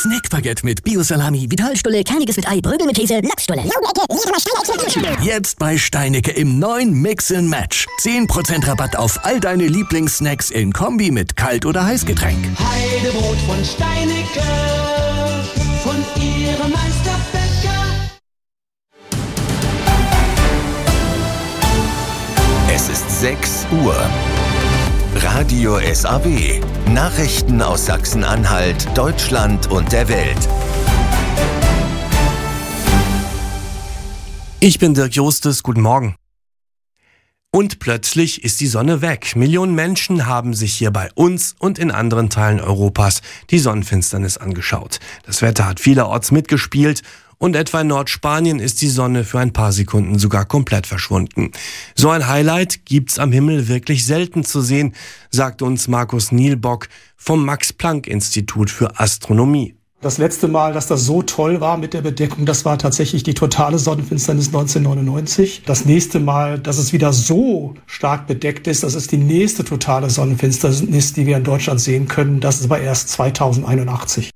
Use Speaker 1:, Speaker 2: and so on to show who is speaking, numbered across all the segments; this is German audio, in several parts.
Speaker 1: Snackbaguette mit Bio-Salami, Vitalstulle, Kerniges mit Ei, Brögel mit Käse, Lachsstulle. Jetzt bei Steinecke im neuen Mix & Match. 10% Rabatt auf all deine Lieblingssnacks in Kombi mit Kalt- oder Heißgetränk.
Speaker 2: Heidebrot von Steinecke, von ihrem Meisterbäcker.
Speaker 3: Es ist 6 Uhr. Radio SAW. Nachrichten aus Sachsen-Anhalt, Deutschland und der Welt.
Speaker 4: Ich bin Dirk Justus, guten Morgen. Und plötzlich ist die Sonne weg. Millionen Menschen haben sich hier bei uns und in anderen Teilen Europas die Sonnenfinsternis angeschaut. Das Wetter hat vielerorts mitgespielt und etwa in Nordspanien ist die Sonne für ein paar Sekunden sogar komplett verschwunden. So ein Highlight gibt's am Himmel wirklich selten zu sehen, sagt uns Markus Nielbock vom Max-Planck-Institut für Astronomie.
Speaker 5: Das letzte Mal, dass das so toll war mit der Bedeckung, das war tatsächlich die totale Sonnenfinsternis 1999. Das nächste Mal, dass es wieder so stark bedeckt ist, das ist die nächste totale Sonnenfinsternis, die wir in Deutschland sehen können. Das ist aber erst 2081.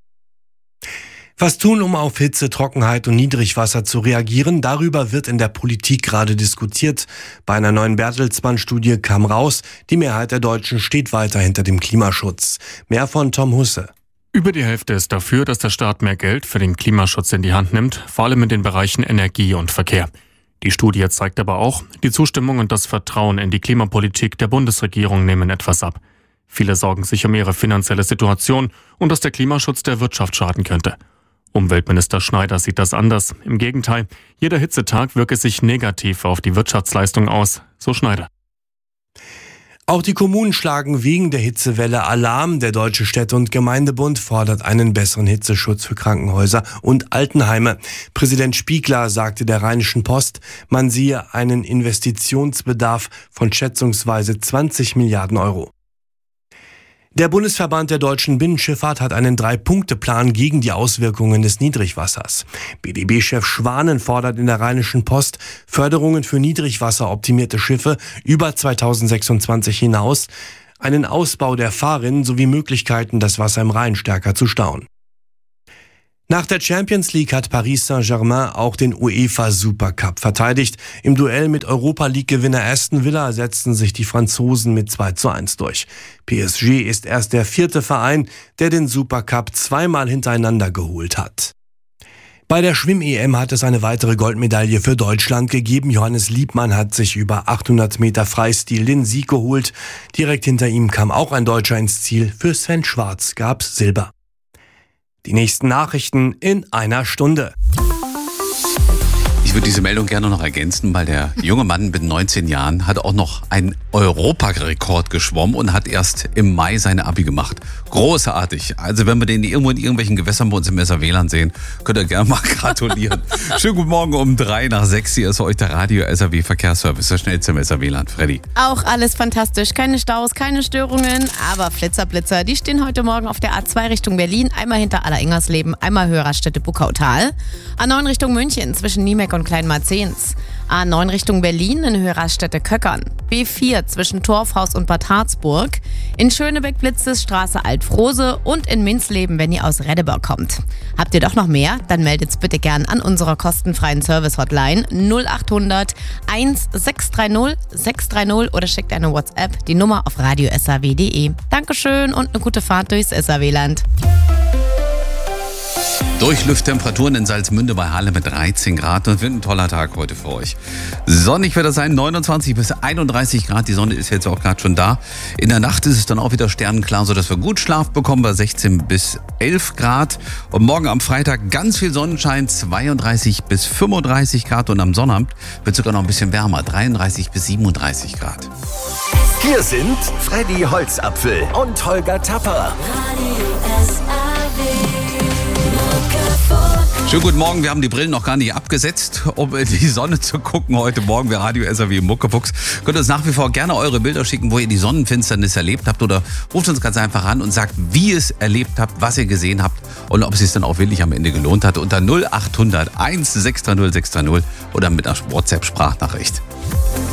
Speaker 4: Was tun, um auf Hitze, Trockenheit und Niedrigwasser zu reagieren? Darüber wird in der Politik gerade diskutiert. Bei einer neuen Bertelsmann-Studie kam raus, die Mehrheit der Deutschen steht weiter hinter dem Klimaschutz. Mehr von Tom Husse.
Speaker 6: Über die Hälfte ist dafür, dass der Staat mehr Geld für den Klimaschutz in die Hand nimmt, vor allem in den Bereichen Energie und Verkehr. Die Studie zeigt aber auch, die Zustimmung und das Vertrauen in die Klimapolitik der Bundesregierung nehmen etwas ab. Viele sorgen sich um ihre finanzielle Situation und dass der Klimaschutz der Wirtschaft schaden könnte. Umweltminister Schneider sieht das anders. Im Gegenteil, jeder Hitzetag wirke sich negativ auf die Wirtschaftsleistung aus, so Schneider.
Speaker 4: Auch die Kommunen schlagen wegen der Hitzewelle Alarm. Der Deutsche Städte- und Gemeindebund fordert einen besseren Hitzeschutz für Krankenhäuser und Altenheime. Präsident Spiegler sagte der Rheinischen Post, man sehe einen Investitionsbedarf von schätzungsweise 20 Milliarden Euro. Der Bundesverband der deutschen Binnenschifffahrt hat einen 3-Punkte-Plan gegen die Auswirkungen des Niedrigwassers. BDB-Chef Schwanen fordert in der Rheinischen Post Förderungen für niedrigwasseroptimierte Schiffe über 2026 hinaus, einen Ausbau der Fahrrinnen sowie Möglichkeiten, das Wasser im Rhein stärker zu stauen. Nach der Champions League hat Paris Saint-Germain auch den UEFA Supercup verteidigt. Im Duell mit Europa-League-Gewinner Aston Villa setzten sich die Franzosen mit 2:1 durch. PSG ist erst der 4. Verein, der den Supercup zweimal hintereinander geholt hat. Bei der Schwimm-EM hat es eine weitere Goldmedaille für Deutschland gegeben. Johannes Liebmann hat sich über 800 Meter Freistil den Sieg geholt. Direkt hinter ihm kam auch ein Deutscher ins Ziel. Für Sven Schwarz gab's Silber. Die nächsten Nachrichten in einer Stunde.
Speaker 7: Ich würde diese Meldung gerne noch ergänzen, weil der junge Mann mit 19 Jahren hat auch noch einen Europarekord geschwommen und hat erst im Mai seine Abi gemacht. Großartig. Also wenn wir den irgendwo in irgendwelchen Gewässern bei uns im SAW sehen, könnt ihr gerne mal gratulieren. Schönen guten Morgen um 5:03. Hier ist für euch der Radio SAW Verkehrsservice, der schnellste im SAW-Land. Freddy.
Speaker 8: Auch alles fantastisch. Keine Staus, keine Störungen, aber Blitzer, die stehen heute Morgen auf der A2 Richtung Berlin. Einmal hinter Alleringhersleben, einmal Hörerstätte Buckautal. A9 Richtung München zwischen Niemek und Kleinmarzens. A9 Richtung Berlin in Hörerstätte Köckern. B4 zwischen Torfhaus und Bad Harzburg. In Schönebeck Blitzes Straße Altfrose und in Minzleben, wenn ihr aus Reddeberg kommt. Habt ihr doch noch mehr? Dann meldet's bitte gern an unserer kostenfreien Service-Hotline 0800 1630 630 oder schickt eine WhatsApp, die Nummer auf radio.saw.de. Dankeschön und eine gute Fahrt durchs SAW-Land.
Speaker 7: Durchlüfttemperaturen in Salzmünde bei Halle mit 13 Grad und wird ein toller Tag heute für euch. Sonnig wird es sein, 29 bis 31 Grad. Die Sonne ist jetzt auch gerade schon da. In der Nacht ist es dann auch wieder sternenklar, sodass wir gut Schlaf bekommen bei 16 bis 11 Grad. Und morgen am Freitag ganz viel Sonnenschein, 32 bis 35 Grad. Und am Sonnabend wird es sogar noch ein bisschen wärmer, 33 bis 37 Grad.
Speaker 3: Hier sind Freddy Holzapfel und Holger Tapper.
Speaker 7: Schönen guten Morgen, wir haben die Brillen noch gar nicht abgesetzt, um in die Sonne zu gucken. Heute Morgen wir Radio SAW Muckefuchs. Könnt uns nach wie vor gerne eure Bilder schicken, wo ihr die Sonnenfinsternis erlebt habt, oder ruft uns ganz einfach an und sagt, wie ihr es erlebt habt, was ihr gesehen habt und ob es sich dann auch wirklich am Ende gelohnt hat. Unter 0800 1630 630 oder mit einer WhatsApp-Sprachnachricht.